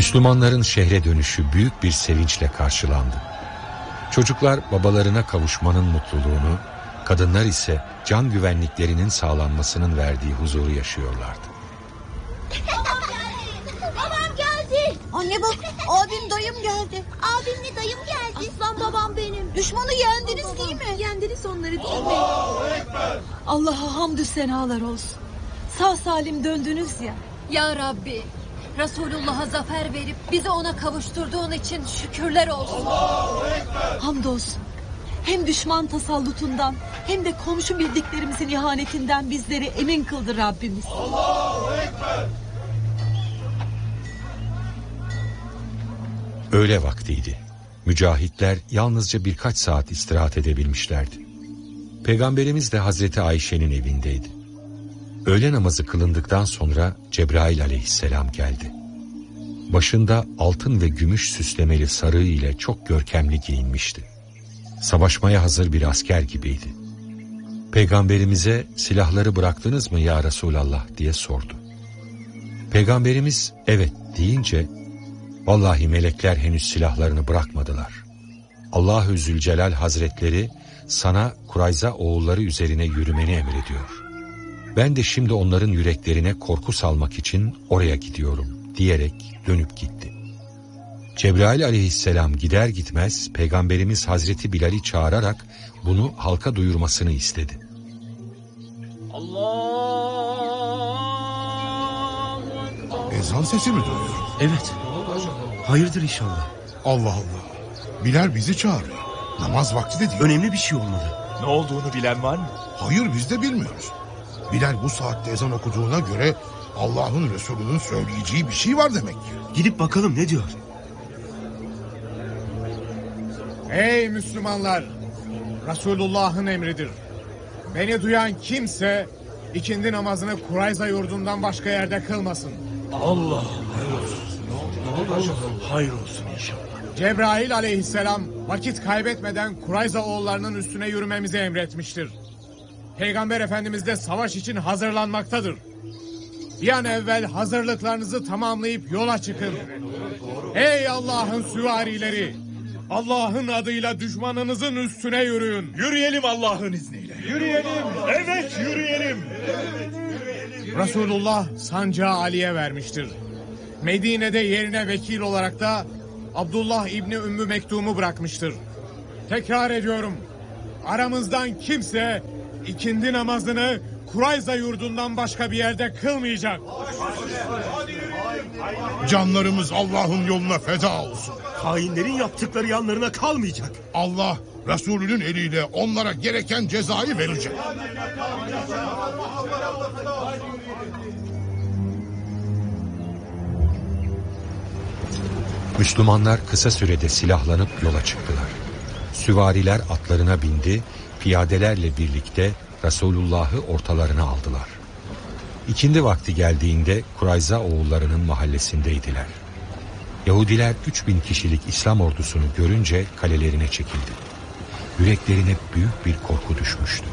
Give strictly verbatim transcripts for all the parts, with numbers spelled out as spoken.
Müslümanların şehre dönüşü büyük bir sevinçle karşılandı. Çocuklar babalarına kavuşmanın mutluluğunu, kadınlar ise can güvenliklerinin sağlanmasının verdiği huzuru yaşıyorlardı. Babam geldi. Babam geldi. Anne bak, abim dayım geldi. Abimle dayım geldi. Aslan babam benim. Düşmanı yendiniz değil mi? Yendiniz onları değil mi? Allah'a hamdü senalar olsun. Sağ salim döndünüz ya. Ya Rabbi, Resulullah'a zafer verip bizi ona kavuşturduğun için şükürler olsun. Hamdolsun. Hem düşman tasallutundan hem de komşu bildiklerimizin ihanetinden bizleri emin kıldı Rabbimiz. Allahu Ekber. Öğle vaktiydi. Mücahitler yalnızca birkaç saat istirahat edebilmişlerdi. Peygamberimiz de Hazreti Ayşe'nin evindeydi. Öğle namazı kılındıktan sonra Cebrail aleyhisselam geldi. Başında altın ve gümüş süslemeli sarığı ile çok görkemli giyinmişti. Savaşmaya hazır bir asker gibiydi. Peygamberimize silahları bıraktınız mı ya Resulallah diye sordu. Peygamberimiz evet deyince vallahi melekler henüz silahlarını bırakmadılar. Allahü Zülcelal Hazretleri sana Kurayza oğulları üzerine yürümeni emrediyor. Ben de şimdi onların yüreklerine korku salmak için oraya gidiyorum diyerek dönüp gitti. Cebrail aleyhisselam gider gitmez Peygamberimiz Hazreti Bilal'i çağırarak bunu halka duyurmasını istedi. Ezan sesi mi duyuyor? Evet. Hayırdır inşallah. Allah Allah. Bilal bizi çağırıyor. Namaz vakti de diyor. Önemli bir şey olmalı. Ne olduğunu bilen var mı? Hayır, biz de bilmiyoruz. Bilal bu saatte ezan okuduğuna göre Allah'ın Resulü'nün söyleyeceği bir şey var demek ki. Gidip bakalım ne diyor. Ey Müslümanlar! Resulullah'ın emridir. Beni duyan kimse ikindi namazını Kurayza yurdundan başka yerde kılmasın. Allah hayır olsun. Hayır olsun inşallah. Cebrail aleyhisselam vakit kaybetmeden Kurayza oğullarının üstüne yürümemizi emretmiştir. Peygamber Efendimiz de savaş için hazırlanmaktadır. Bir an evvel hazırlıklarınızı tamamlayıp yola çıkın. Ey Allah'ın süvarileri! Allah'ın adıyla düşmanınızın üstüne yürüyün. Yürüyelim Allah'ın izniyle. Yürüyelim. Evet yürüyelim. Resulullah sancağı Ali'ye vermiştir. Medine'de yerine vekil olarak da Abdullah İbni Ümmü Mektum'u bırakmıştır. Tekrar ediyorum. Aramızdan kimse ikindi namazını Kurayza yurdundan başka bir yerde kılmayacak. Canlarımız Allah'ın yoluna feda olsun. Hainlerin yaptıkları yanlarına kalmayacak. Allah Resulünün eliyle onlara gereken cezayı verecek. Müslümanlar kısa sürede silahlanıp yola çıktılar. Süvariler atlarına bindi, piyadelerle birlikte Resulullah'ı ortalarına aldılar. İkindi vakti geldiğinde Kurayza oğullarının mahallesindeydiler. Yahudiler üç bin kişilik İslam ordusunu görünce kalelerine çekildi. Yüreklerine büyük bir korku düşmüştü.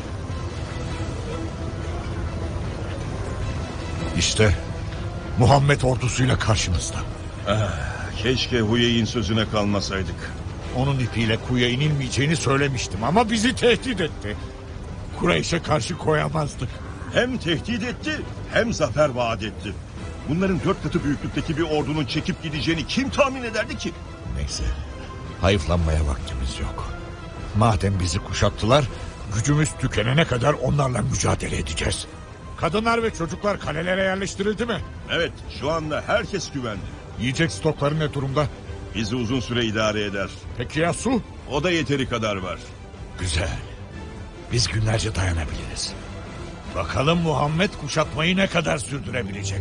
İşte Muhammed ordusuyla karşımızda. Ah, keşke Huyey'in sözüne kalmasaydık. Onun ipiyle kuyuya inilmeyeceğini söylemiştim ama bizi tehdit etti. Kureyş'e karşı koyamazdık. Hem tehdit etti hem zafer vaat etti. Bunların dört katı büyüklükteki bir ordunun çekip gideceğini kim tahmin ederdi ki? Neyse, hayıflanmaya vaktimiz yok. Madem bizi kuşattılar, gücümüz tükenene kadar onlarla mücadele edeceğiz. Kadınlar ve çocuklar kalelere yerleştirildi mi? Evet, şu anda herkes güvende. Yiyecek stokları ne durumda? Bizi uzun süre idare eder. Peki ya su? O da yeteri kadar var. Güzel. Biz günlerce dayanabiliriz. Bakalım Muhammed kuşatmayı ne kadar sürdürebilecek?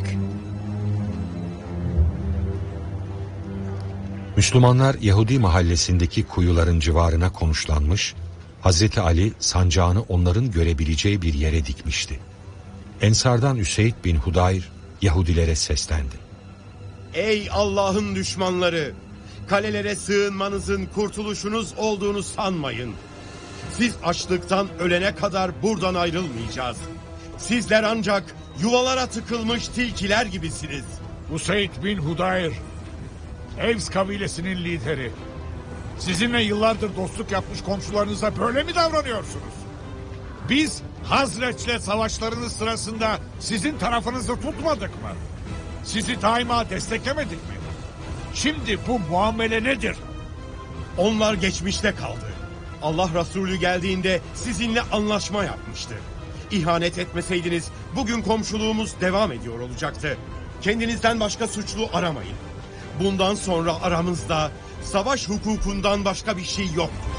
Müslümanlar Yahudi mahallesindeki kuyuların civarına konuşlanmış, Hazreti Ali sancağını onların görebileceği bir yere dikmişti. Ensardan Üseyd bin Hudayr Yahudilere seslendi. Ey Allah'ın düşmanları! Kalelere sığınmanızın kurtuluşunuz olduğunu sanmayın. Siz açlıktan ölene kadar buradan ayrılmayacağız. Sizler ancak yuvalara tıkılmış tilkiler gibisiniz. Üseyd bin Hudayr, Evs kabilesinin lideri. Sizinle yıllardır dostluk yapmış komşularınıza böyle mi davranıyorsunuz? Biz Hazreç'le savaşlarınız sırasında sizin tarafınızı tutmadık mı? Sizi daima desteklemedik mi? Şimdi bu muamele nedir? Onlar geçmişte kaldı. Allah Resulü geldiğinde sizinle anlaşma yapmıştı. İhanet etmeseydiniz bugün komşuluğumuz devam ediyor olacaktı. Kendinizden başka suçlu aramayın. Bundan sonra aramızda savaş hukukundan başka bir şey yoktur.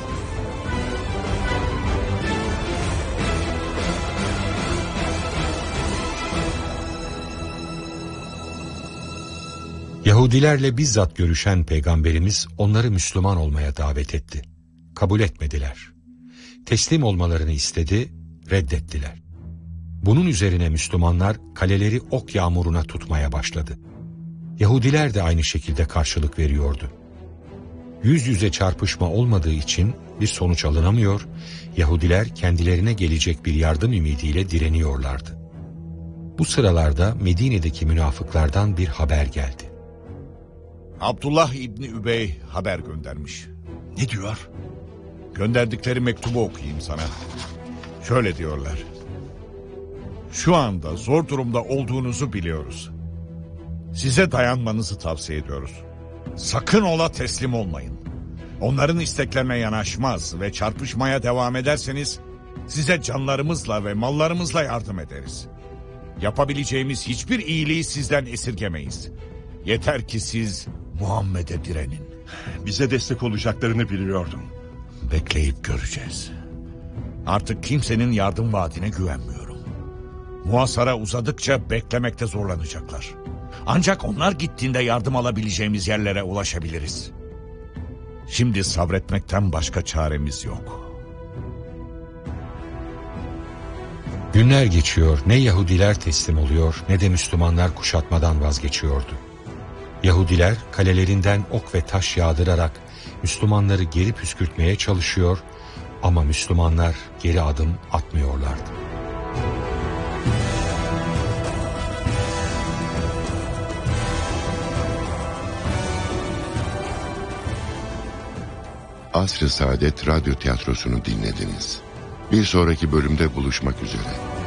Yahudilerle bizzat görüşen Peygamberimiz onları Müslüman olmaya davet etti. Kabul etmediler. Teslim olmalarını istedi, reddettiler. Bunun üzerine Müslümanlar kaleleri ok yağmuruna tutmaya başladı. Yahudiler de aynı şekilde karşılık veriyordu. Yüz yüze çarpışma olmadığı için bir sonuç alınamıyor, Yahudiler kendilerine gelecek bir yardım ümidiyle direniyorlardı. Bu sıralarda Medine'deki münafıklardan bir haber geldi. Abdullah İbni Übey haber göndermiş. Ne diyor? Gönderdikleri mektubu okuyayım sana. Şöyle diyorlar. Şu anda zor durumda olduğunuzu biliyoruz. Size dayanmanızı tavsiye ediyoruz. Sakın ola teslim olmayın. Onların isteklerine yanaşmaz ve çarpışmaya devam ederseniz size canlarımızla ve mallarımızla yardım ederiz. Yapabileceğimiz hiçbir iyiliği sizden esirgemeyiz. Yeter ki siz Muhammed'e direnin. Bize destek olacaklarını biliyordum. Bekleyip göreceğiz. Artık kimsenin yardım vaadine güvenmiyorum. Muhasara uzadıkça beklemekte zorlanacaklar. Ancak onlar gittiğinde yardım alabileceğimiz yerlere ulaşabiliriz. Şimdi sabretmekten başka çaremiz yok. Günler geçiyor, ne Yahudiler teslim oluyor ne de Müslümanlar kuşatmadan vazgeçiyordu. Yahudiler kalelerinden ok ve taş yağdırarak Müslümanları geri püskürtmeye çalışıyor ama Müslümanlar geri adım atmıyorlardı. Asr-ı Saadet Radyo Tiyatrosu'nu dinlediniz. Bir sonraki bölümde buluşmak üzere.